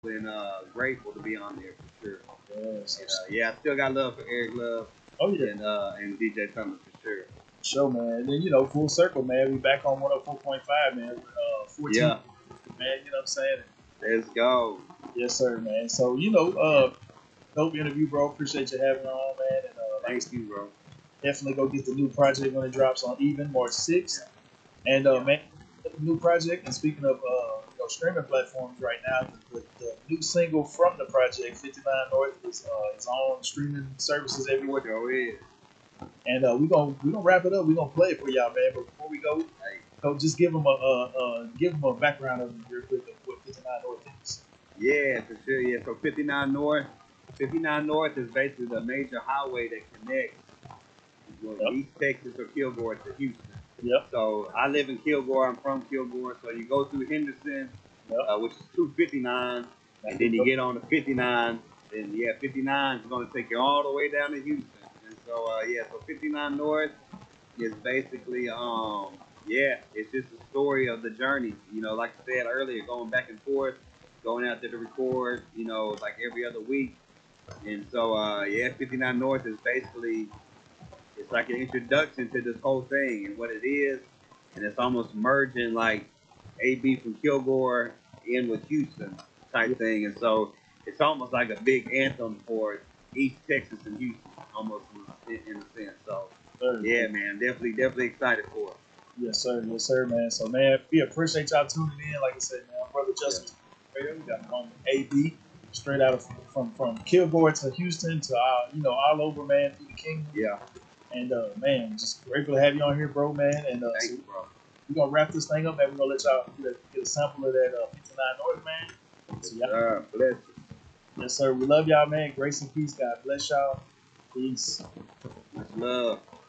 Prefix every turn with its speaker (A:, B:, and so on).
A: and grateful to be on there for sure.
B: Yes.
A: And, yeah, I still got love for Eric Love
B: Oh yeah.
A: and DJ Thomas for sure.
B: Show, man. And then, full circle, man. We back on 104.5, man. With 14,
A: Yeah,
B: man. You know what I'm saying?
A: let's go.
B: Yes, sir, man. So, dope interview, bro. Appreciate you having on, man. And like I
A: Thank
B: said,
A: you, bro.
B: definitely go get the new project when it drops on Even March 6th.
A: Yeah,
B: And
A: yeah.
B: man, the new project. And speaking of streaming platforms right now, the new single from the project, 59 North, is on streaming services everywhere.
A: Go ahead.
B: And we gonna wrap it up. We gonna play it for y'all, man. But before we go,
A: Hey,
B: so just give them a background of real quick of what 59 North is.
A: yeah, for sure. Yeah, so 59 North. 59 North is basically the major highway that connects
B: Yep.
A: East Texas or Kilgore to Houston.
B: Yep.
A: So I live in Kilgore. I'm from Kilgore. So you go through Henderson,
B: Yep.
A: which is 259,
B: That's
A: and then you
B: it.
A: get on to 59. And yeah, 59 is going to take you all the way down to Houston. And so yeah, so 59 North is basically yeah, it's just a story of the journey. You know, like I said earlier, going back and forth, going out there to record. You know, like every other week. And so yeah, 59 North is basically it's like an introduction to this whole thing and what it is, and it's almost merging like AB from Kilgore in with Houston type thing, and so it's almost like a big anthem for East Texas and Houston, almost in a sense. So
B: Sir.
A: yeah, man, definitely excited for it.
B: Yes, sir, man. So, man, we appreciate y'all tuning in. Like I said, man, brother
A: Yeah,
B: Justin, we got one AB straight out of from Kilgore to Houston to all over, man, through the kingdom.
A: yeah,
B: And man, just grateful to have you on here, bro, man. And
A: thank
B: so
A: you, bro.
B: we're gonna wrap this thing up, and we're gonna let y'all get a sample of that 59 North, man.
A: Yes,
B: So y'all,
A: sir. Bless you.
B: yes, sir. We love y'all, man. Grace and peace, God bless y'all. Peace.
A: Much love.